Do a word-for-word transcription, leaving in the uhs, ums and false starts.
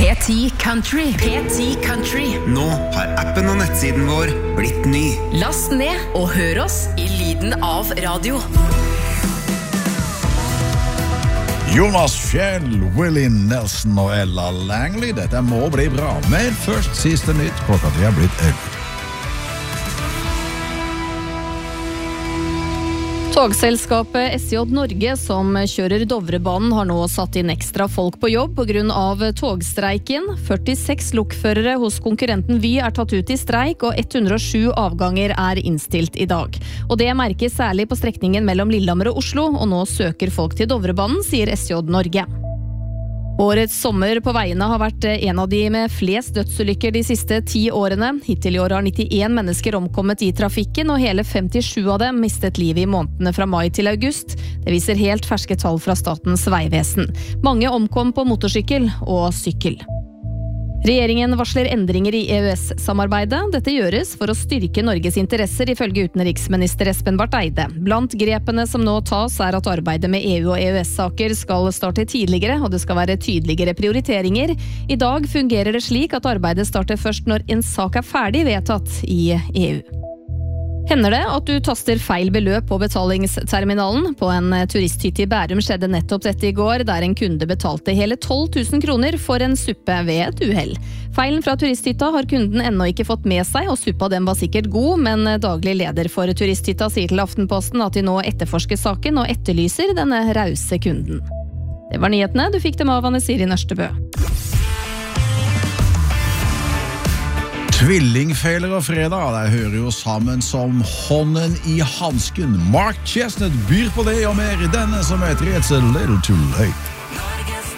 P ti Country. P ti Country. Nå har appen og nettsiden vår blitt ny. Last ned og hør oss i lyden av radio. Jonas Fjell, Willie Nelson og Ella Langley. Dette må bli bra. Men først siste nytt. Klokka tre er blitt elleve. Togselskapet S J Norge, som kjører Dovrebanen, har nå satt inn ekstra folk på jobb på grunn av togstreiken. førtiseks lokførere hos konkurrenten Vy er tatt ut i streik, og ett hundre og sju avganger er innstilt i dag. Og det merkes særlig på strekningen mellom Lillehammer og Oslo, og nå søker folk til Dovrebanen, sier S J Norge. Årets sommer på veiene har vært en av de med flest dødsulykker de siste ti årene. Hittil i år har nittien mennesker omkommet i trafikken, og hele femtisju av dem mistet livet i månedene fra mai til august. Det viser helt ferske tall fra Statens vegvesen. Mange omkom på motorsykkel og sykkel. Regjeringen varsler endringer i E U S-samarbeidet. Dette gjøres for å styrke Norges interesser, ifølge utenriksminister Espen Barth Eide. Blant grepene som nå tas er at arbeidet med E U og E U S-saker skal starte tidligere, og det skal være tydeligere prioriteringer. I dag fungerer det slik at arbeidet starter først når en sak er ferdig vedtatt i E U. Hender det at du taster feil beløp på betalingsterminalen? På en turisthytte i Bærum skjedde nettopp dette i går, der en kunde betalte hele tolv tusen kroner for en suppe ved et uhell. Feilen fra turisthytta har kunden ennå ikke fått med seg, og suppa den var sikkert god, men daglig leder for turisthytta sier til Aftenposten at de nå etterforsker saken og etterlyser denne rause kunden. Det var nyhetene, du fikk dem av Anne Siri Nørstebø. Tvillingfeiler og fredag, det hører jo sammen som hånden i hansken. Mark Chestnut byr på det og mer i denne som heter It's a Little Too Late.